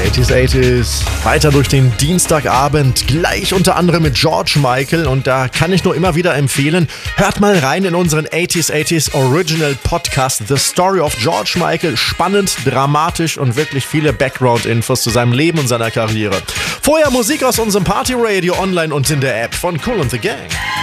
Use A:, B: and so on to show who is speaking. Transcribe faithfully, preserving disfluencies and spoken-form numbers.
A: achtziger achtziger. Weiter durch den Dienstagabend, gleich unter anderem mit George Michael. Und da kann ich nur immer wieder empfehlen, hört mal rein in unseren achtziger achtziger Original Podcast The Story of George Michael. Spannend, dramatisch und wirklich viele Background-Infos zu seinem Leben und seiner Karriere. Vorher Musik aus unserem Party-Radio online und in der App von Kool and the Gang.